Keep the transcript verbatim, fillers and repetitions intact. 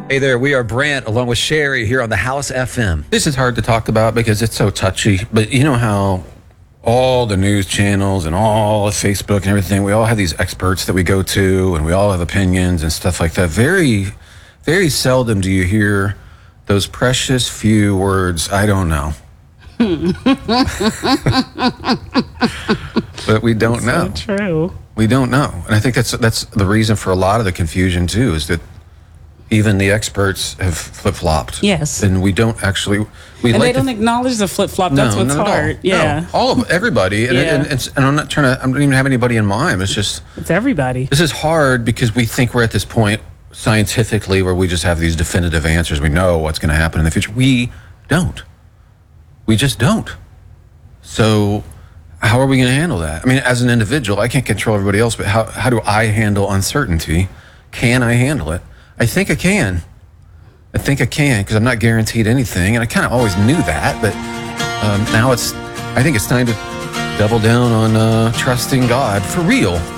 Hey there, we are Brant along with Sherry here on the House F M. This is hard to talk about because it's so touchy, but you know how all the news channels and all of Facebook and everything, we all have these experts that we go to and we all have opinions and stuff like that. Very, very seldom do you hear those precious few words, I don't know. But we don't know. So true. We don't know. And I think that's that's the reason for a lot of the confusion too, is that even the experts have flip-flopped. Yes. And we don't actually... We And like they don't to, acknowledge the flip-flop. That's no, what's not at hard. all. Yeah. No, all of everybody. And, Yeah. and, and, and I'm not trying to... I don't even have anybody in mind. It's just... It's everybody. This is hard because we think we're at this point scientifically where we just have these definitive answers. We know what's going to happen in the future. We don't. We just don't. So how are we going to handle that? I mean, as an individual, I can't control everybody else, but how, how do I handle uncertainty? Can I handle it? I think I can. I think I can because I'm not guaranteed anything, and I kind of always knew that, but um, now it's, I think it's time to double down on uh, trusting God for real.